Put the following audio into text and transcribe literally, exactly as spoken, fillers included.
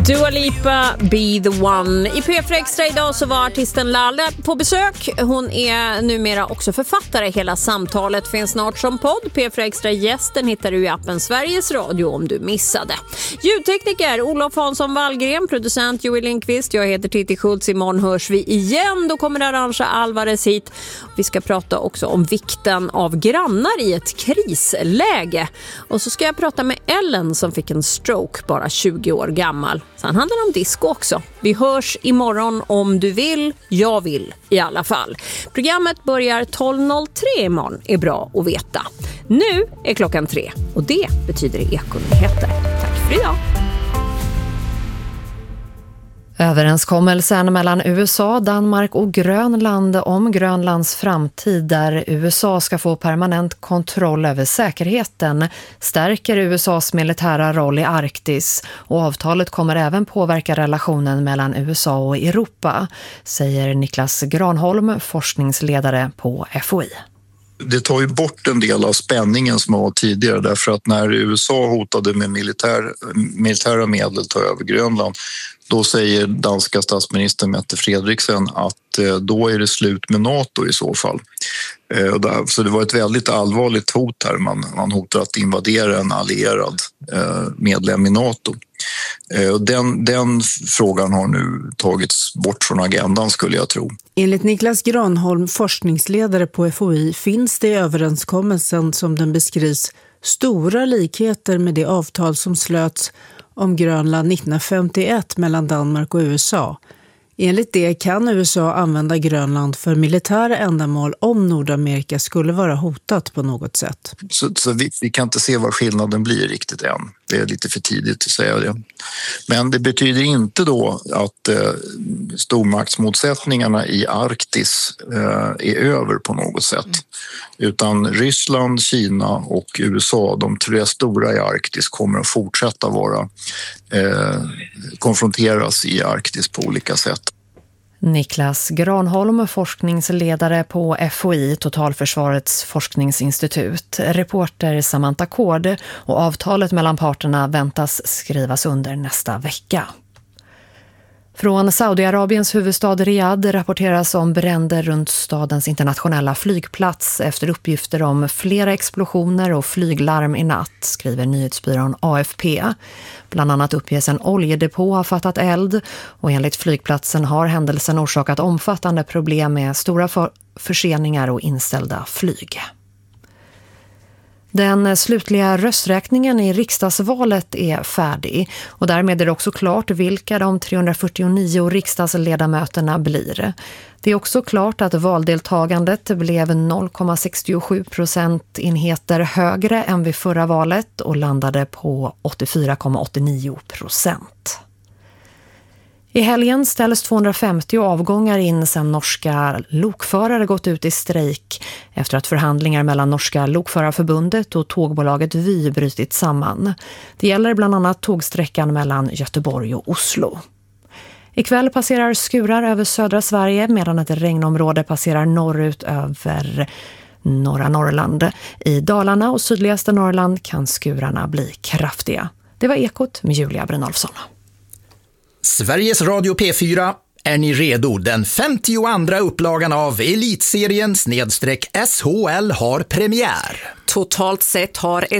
Dua Lipa, Be the One. I P fyra Extra idag så var artisten Laleh på besök. Hon är numera också författare. Hela samtalet finns snart som podd. P fyra Extra gästen hittar du i appen Sveriges Radio om du missade. Ljudtekniker Olof Hansson Wallgren, producent Joel Lindqvist. Jag heter Titti Schultz. Imorgon hörs vi igen. Då kommer Arantxa Alvarez hit. Vi ska prata också om vikten av grannar i ett krisläge. Och så ska jag prata med Ellen som fick en stroke bara tjugo år gammal. Sen handlar det om disco också. Vi hörs imorgon om du vill. Jag vill i alla fall. Programmet börjar tolv noll tre imorgon. Är bra att veta. Nu är klockan tre och det betyder Ekonyheter. Tack för idag. Överenskommelsen mellan U S A, Danmark och Grönland om Grönlands framtid där U S A ska få permanent kontroll över säkerheten stärker U S A:s militära roll i Arktis och avtalet kommer även påverka relationen mellan U S A och Europa, säger Niklas Granholm, forskningsledare på F O I. Det tar ju bort en del av spänningen som var tidigare därför att när U S A hotade med militär, militära medel ta över Grönland, då säger danska statsministern Mette Frederiksen att då är det slut med NATO i så fall. Så det var ett väldigt allvarligt hot här. Man, man hotar att invadera en allierad medlem i NATO. Den, den frågan har nu tagits bort från agendan skulle jag tro. Enligt Niklas Granholm, forskningsledare på F O I, finns det i överenskommelsen som den beskrivs stora likheter med det avtal som slöts om Grönland nittonhundrafemtioett mellan Danmark och U S A. Enligt det kan U S A använda Grönland för militära ändamål om Nordamerika skulle vara hotat på något sätt. Så, så vi, vi kan inte se vad skillnaden blir riktigt än. Det är lite för tidigt att säga det. Men det betyder inte då att eh, stormaktsmotsättningarna i Arktis eh, är över på något sätt. Utan Ryssland, Kina och U S A, de tre stora i Arktis, kommer att fortsätta vara eh, konfronteras i Arktis på olika sätt. Niklas Granholm, forskningsledare på F O I, Totalförsvarets forskningsinstitut. Reporter Samantha Kord, och avtalet mellan parterna väntas skrivas under nästa vecka. Från Saudiarabiens huvudstad Riyadh rapporteras om bränder runt stadens internationella flygplats efter uppgifter om flera explosioner och flyglarm i natt, skriver nyhetsbyrån A F P. Bland annat uppges en oljedepå ha fattat eld och enligt flygplatsen har händelsen orsakat omfattande problem med stora för- förseningar och inställda flyg. Den slutliga rösträkningen i riksdagsvalet är färdig och därmed är det också klart vilka de trehundrafyrtionio riksdagsledamöterna blir. Det är också klart att valdeltagandet blev noll komma sextiosju procentenheter högre än vid förra valet och landade på åttiofyra komma åttionio procent. I helgen ställs tvåhundrafemtio avgångar in sedan norska lokförare gått ut i strejk efter att förhandlingar mellan norska lokförarförbundet och tågbolaget Vy brutit samman. Det gäller bland annat tågsträckan mellan Göteborg och Oslo. Ikväll passerar skurar över södra Sverige medan ett regnområde passerar norrut över norra Norrland. I Dalarna och sydligaste Norrland kan skurarna bli kraftiga. Det var Ekot med Julia Brynolfsson. Sveriges Radio P fyra, är ni redo? Den femtioandra upplagan av Elitserien snedstreck S H L har premiär. Totalt sett har